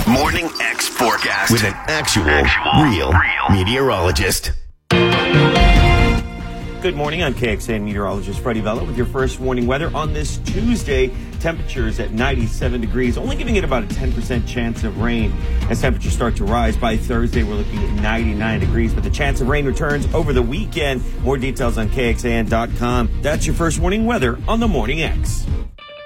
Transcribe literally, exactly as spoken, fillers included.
Morning X forecast with an actual, actual real, real meteorologist. Good morning. I'm K X A N meteorologist Freddie Vella with your first warning weather on this Tuesday. Temperatures at ninety-seven degrees, only giving it about a ten percent chance of rain. As temperatures start to rise by Thursday, we're looking at ninety-nine degrees, but the chance of rain returns over the weekend. More details on K X A N dot com. That's your first warning weather on the Morning X.